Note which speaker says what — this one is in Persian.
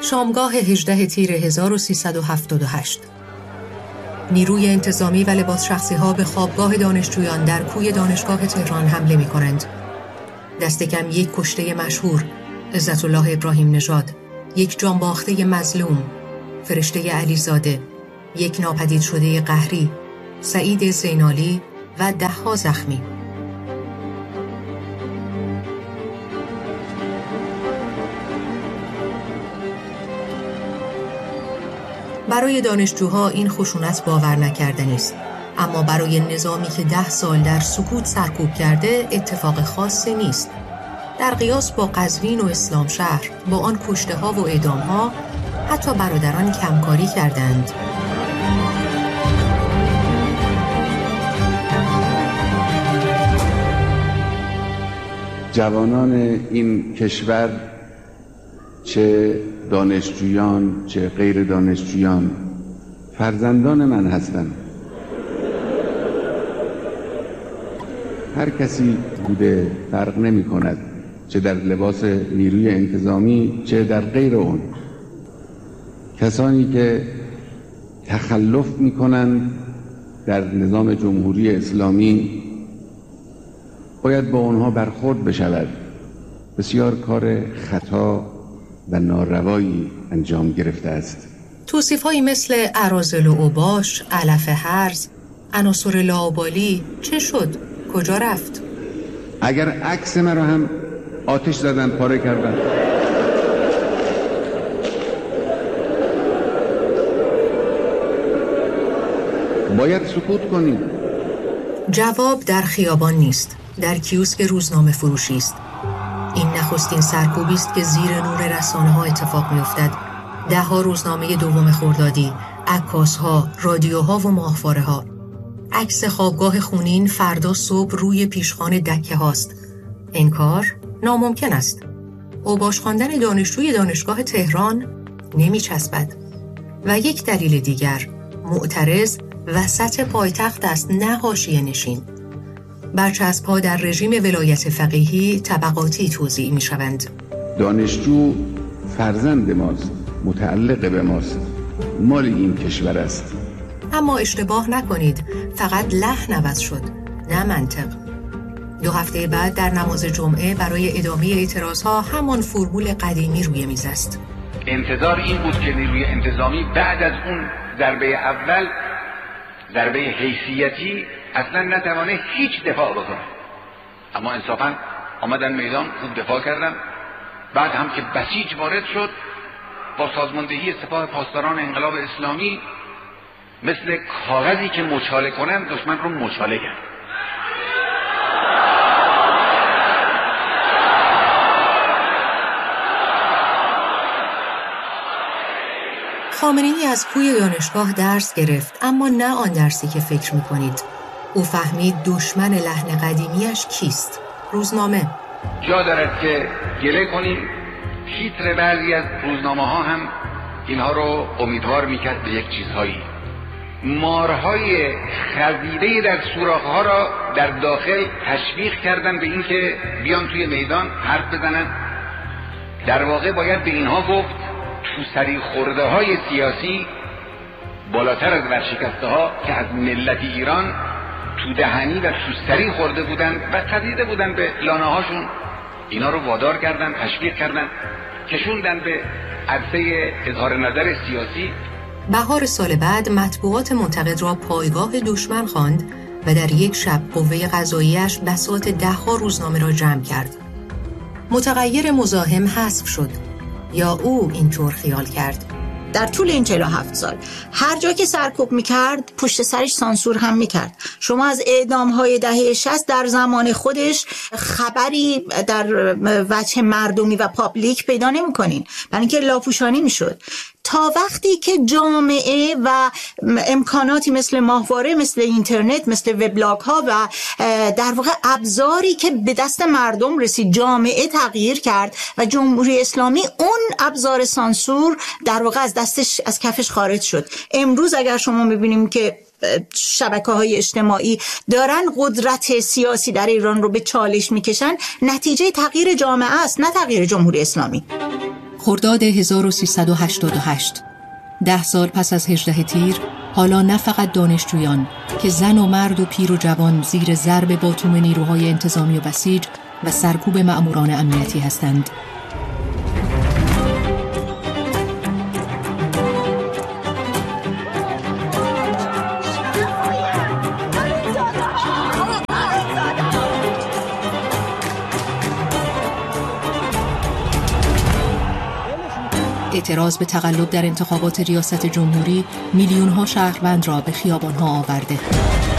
Speaker 1: شامگاه 18 تیر 1378 نیروی انتظامی و لباس شخصی ها به خوابگاه دانشجویان در کوی دانشگاه تهران حمله می کنند. دست کم یک کشته مشهور، عزت الله ابراهیم نژاد، یک جانباخته مظلوم، فرشته علیزاده، یک ناپدید شده قهری، سعید زینالی و ده‌ها زخمی. برای دانشجوها این خشونت باور نکردنی است، اما برای نظامی که 10 سال در سکوت سرکوب کرده اتفاق خاصی نیست. در قیاس با قزوین و اسلام شهر، با آن کشته ها و اعدام ها، حتی برادران کمکاری کردند.
Speaker 2: جوانان این کشور، چه دانشجویان چه غیر دانشجویان، فرزندان من هستند. هر کسی بوده فرق نمی کند، چه در لباس نیروی انتظامی چه در غیر اون. کسانی که تخلف می کنند در نظام جمهوری اسلامی باید با آنها برخورد بشود. بسیار کار خطا و ناروایی انجام گرفته است.
Speaker 1: توصیف‌هایی مثل اراذل و اوباش، علف هرز، عناصر لاابالی چه شد؟ کجا رفت؟
Speaker 2: اگر عکس مرا هم آتش زدن، پاره کردن. باید سکوت کنیم.
Speaker 1: جواب در خیابان نیست، در کیوسک روزنامه فروشی است. این نخستین سرکوبی است که زیر نور رسانه‌ها اتفاق می‌افتد. 10 روزنامه دوم خردادی، عکاس‌ها، رادیوها و ماهواره‌ها. عکس خوابگاه خونین فردا صبح روی پیشخوان دکه هاست. این کار ناممکن است. اوباش خواندن دانشجوی دانشگاه تهران نمی‌چسبد. و یک دلیل دیگر، معترض وسط پایتخت است، نه حاشیه نشین. برچسب‌ها در رژیم ولایت فقیهی طبقاتی توزیع می‌شوند.
Speaker 2: دانشجو فرزند ماست، متعلق به ماست، مال این کشور است.
Speaker 1: اما اشتباه نکنید، فقط لحن عوض شد، نه منطق. 2 هفته بعد در نماز جمعه برای ادامه اعتراضها همان فرمول قدیمی روی میز است.
Speaker 3: انتظار این بود که نیروی انتظامی بعد از اون ضربه اول، ضربه حیثیتی، اصلا نتوانه هیچ دفاع بکنه. اما انصافا آمدن میدان، خوب دفاع کردن. بعد هم که بسیج وارد شد، با سازماندهی سپاه پاسداران انقلاب اسلامی مثل کاغذی که مچاله کنن دشمن رو مچاله کرد.
Speaker 1: خامنه‌ای از کوی دانشگاه درس گرفت، اما نه آن درسی که فکر می‌کنید. او فهمید دشمن لحن قدیمیش کیست؟ روزنامه.
Speaker 3: جا دارد که گله کنیم تیتر بعضی از روزنامه‌ها هم اینها رو امیدوار می‌کرد به یک چیزهایی. مارهای خزیده در سوراخ‌ها را در داخل تشویق کردن به اینکه بیان توی میدان حرف بزنن. در واقع باید به اینها گفت تو سری خورده های سیاسی بالاتر از ورشکسته ها که از ملت ایران تو دهنی و تو سری خورده بودن و خزیده بودن به لانه هاشون، اینا رو وادار کردن، تشویق کردن، کشوندن به عرصه اظهار نظر سیاسی.
Speaker 1: بهار سال بعد مطبوعات منتقد را پایگاه دشمن خواند و در یک شب قوه قضاییش بساط 10 روزنامه را جمع کرد. متغیر مزاحم حذف شد، یا او اینطور خیال کرد؟
Speaker 4: در طول این 47 سال هر جا که سرکوب میکرد پشت سرش سانسور هم میکرد. شما از اعدام‌های دهه 60 در زمان خودش خبری در وجه مردمی و پابلیک پیدا نمی‌کنین، برای اینکه لاپوشانی میشد. تا وقتی که جامعه و امکاناتی مثل ماهواره، مثل اینترنت، مثل وبلاگ ها و در واقع ابزاری که به دست مردم رسید، جامعه تغییر کرد و جمهوری اسلامی اون ابزار سانسور در واقع از دستش، از کفش خارج شد. امروز اگر شما میبینیم که شبکه‌های اجتماعی دارن قدرت سیاسی در ایران رو به چالش میکشن، نتیجه تغییر جامعه است، نه تغییر جمهوری اسلامی.
Speaker 1: خرداد 1388 10 سال پس از 18 تیر، حالا نه فقط دانشجویان که زن و مرد و پیر و جوان زیر ضرب باتوم نیروهای انتظامی و بسیج و سرکوب مأموران امنیتی هستند. اعتراض به تقلب در انتخابات ریاست جمهوری میلیون‌ها شهروند را به خیابان‌ها آورده.